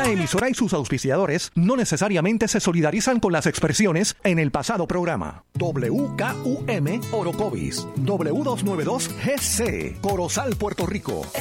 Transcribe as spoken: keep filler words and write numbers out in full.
Esta emisora y sus auspiciadores no necesariamente se solidarizan con las expresiones en el pasado programa. W K U M Orocovis, W doscientos noventa y dos G C, Corozal, Puerto Rico.